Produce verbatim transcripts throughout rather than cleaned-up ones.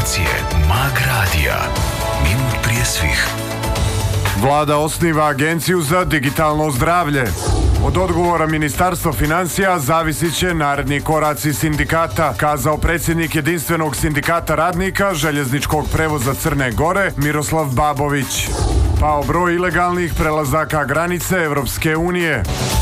informacije Mag Radija. Minut prije svih. Vlada osniva Agenciju za digitalno zdravlje. Od odgovora Ministarstva financija zavisit će naredni koraci sindikata, kazao predsjednik Jedinstvenog sindikata radnika željezničkog prevoza Crne Gore Miroslav Babović. Pao broj ilegalnih prelazaka granice Evropske unije.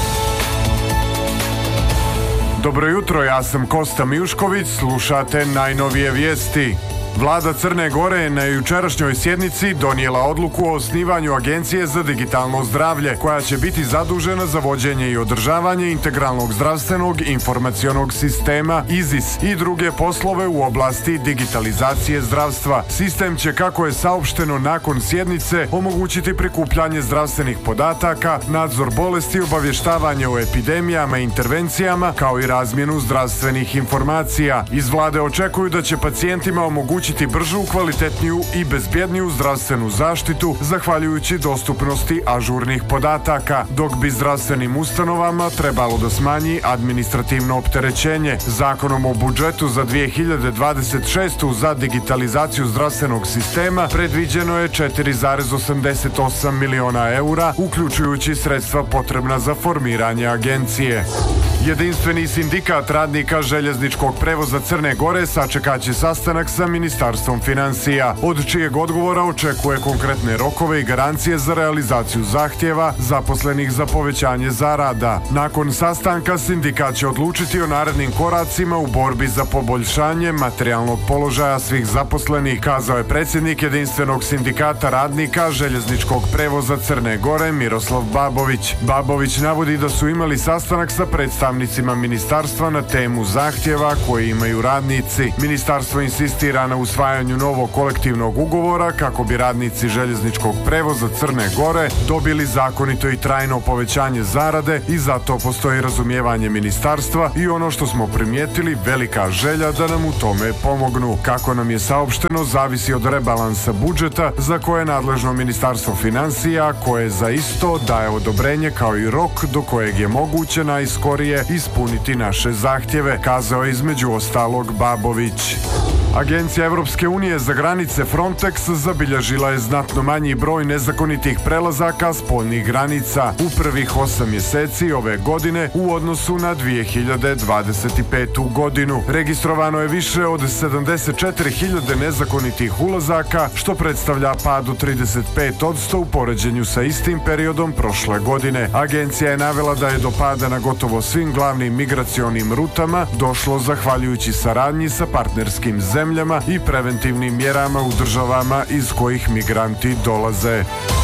Dobro jutro, ja sam Kosta Mijušković, slušate najnovije vijesti. Vlada Crne Gore je na jučerašnjoj sjednici donijela odluku o osnivanju Agencije za digitalno zdravlje, koja će biti zadužena za vođenje i održavanje integralnog zdravstvenog informacionog sistema I Z I S i druge poslove u oblasti digitalizacije zdravstva. Sistem će, kako je saopšteno nakon sjednice, omogućiti prikupljanje zdravstvenih podataka, nadzor bolesti, obavještavanje o epidemijama i intervencijama, kao i razmjenu zdravstvenih informacija. Iz vlade očekuju da će pacijentima omogućiti bržu, kvalitetniju i bezbjedniju zdravstvenu zaštitu zahvaljujući dostupnosti ažurnih podataka, dok bi zdravstvenim ustanovama trebalo da smanji administrativno opterećenje. Zakonom o budžetu za dvije hiljade dvadeset šestu za digitalizaciju zdravstvenog sistema predviđeno je četiri zarez osamdeset osam miliona eura, uključujući sredstva potrebna za formiranje agencije. Jedinstveni sindikat radnika željezničkog prevoza Crne Gore sačekat će sastanak sa Ministarstvom financija, od čijeg odgovora očekuje konkretne rokove i garancije za realizaciju zahtjeva zaposlenih za povećanje zarada. Nakon sastanka sindikat će odlučiti o narednim koracima u borbi za poboljšanje materijalnog položaja svih zaposlenih, kazao je predsjednik Jedinstvenog sindikata radnika željezničkog prevoza Crne Gore Miroslav Babović. Babović navodi da su imali sastanak sa predstavnicima ministarstva na temu zahtjeva koje imaju radnici. Ministarstvo insistira na usvajanju novog kolektivnog ugovora kako bi radnici željezničkog prevoza Crne Gore dobili zakonito i trajno povećanje zarade i zato postoji razumijevanje ministarstva i, ono što smo primijetili, velika želja da nam u tome pomognu. Kako nam je saopšteno, zavisi od rebalansa budžeta za koje je nadležno Ministarstvo financija, koje za isto daje odobrenje kao i rok do kojeg je moguće najskorije ispuniti naše zahtjeve, kazao je između ostalog Babović. Agencija Evropske unije za granice Frontex zabilježila je znatno manji broj nezakonitih prelazaka spoljnih granica u prvih osam mjeseci ove godine u odnosu na dvije hiljade dvadeset petu godinu. Registrovano je više od sedamdeset četiri hiljade nezakonitih ulazaka, što predstavlja pad od trideset pet posto u poređenju sa istim periodom prošle godine. Agencija je navela da je do pada na gotovo svim glavnim migracionim rutama došlo zahvaljujući saradnji sa partnerskim zemljama i preventivnim mjerama u državama iz kojih migranti dolaze.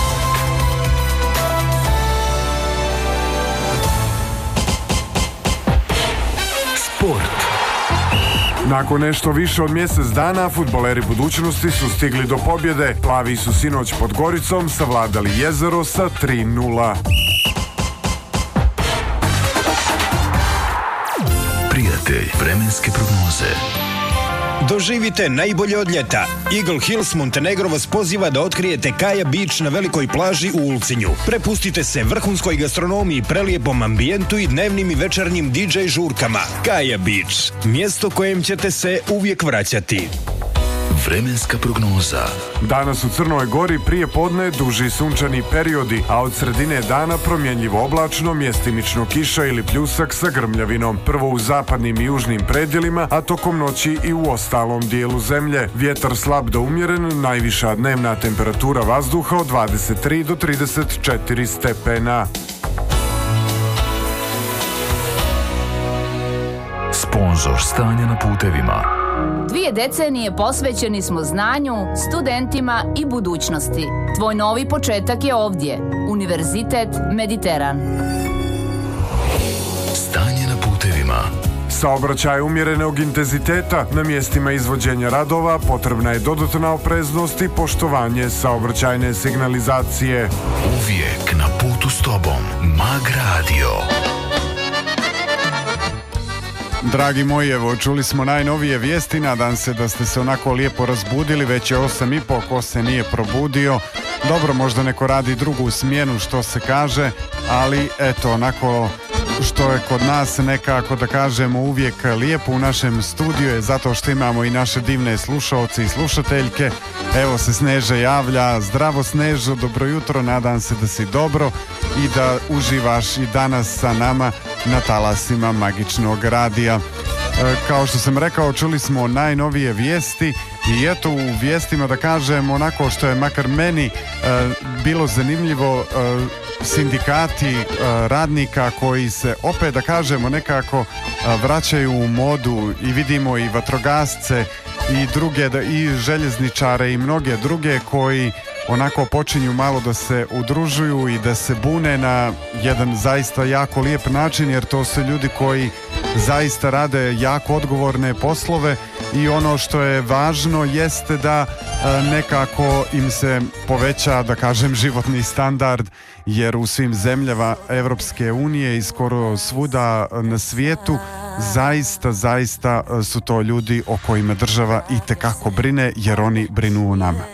Sport. Nakon nešto više od mjesec dana, fudbaleri budućnosti su stigli do pobjede. Plavi su sinoć pod Goricom savladali Jezero sa tri nula. Prijatelj vremenske prognoze. Doživite najbolje od ljeta. Eagle Hills Montenegro vas poziva da otkrijete Kaja Beach na velikoj plaži u Ulcinju. Prepustite se vrhunskoj gastronomiji, prelijepom ambijentu i dnevnim i večernjim D J žurkama. Kaja Beach, mjesto kojem ćete se uvijek vraćati. Vremenska prognoza. Danas u Crnoj Gori prije podne duži sunčani periodi, a od sredine dana promjenjivo oblačno, mjestimično kiša ili pljusak sa grmljavinom. Prvo u zapadnim i južnim predjelima, a tokom noći i u ostalom dijelu zemlje. Vjetar slab do umjeren, najviša dnevna temperatura vazduha od dvadeset tri do trideset četiri stepena. Sponzor stanja na putevima. Dvije decenije posvećeni smo znanju, studentima i budućnosti. Tvoj novi početak je ovdje. Univerzitet Mediteran. Stanje na putevima. Saobraćaj umjerenog intenziteta. Na mjestima izvođenja radova potrebna je dodatna opreznost i poštovanje saobraćajne signalizacije. Uvijek na putu s tobom. Mag Radio. Dragi moji, evo, čuli smo najnovije vijesti, nadam se da ste se onako lijepo razbudili, već je osam i po, ko se nije probudio. Dobro, možda neko radi drugu smjenu, što se kaže, ali eto, onako što je kod nas nekako, da kažemo, uvijek lijepo u našem studiju je zato što imamo i naše divne slušaoci i slušateljke. Evo se Sneža javlja. Zdravo Snežo, dobro jutro, nadam se da si dobro i da uživaš i danas sa nama na talasima Magičnog radija. Kao što sam rekao, čuli smo najnovije vijesti i eto u vijestima, da kažem, onako što je makar meni e, bilo zanimljivo, e, sindikati e, radnika koji se opet, da kažemo, nekako e, vraćaju u modu i vidimo i vatrogasce i druge, da, i željezničare i mnoge druge koji onako počinju malo da se udružuju i da se bune na jedan zaista jako lijep način, jer to su ljudi koji zaista rade jako odgovorne poslove i ono što je važno jeste da e, nekako im se poveća, da kažem, životni standard, jer u svim zemljama Evropske unije i skoro svuda na svijetu zaista, zaista su to ljudi o kojima država itekako brine, jer oni brinu o nama.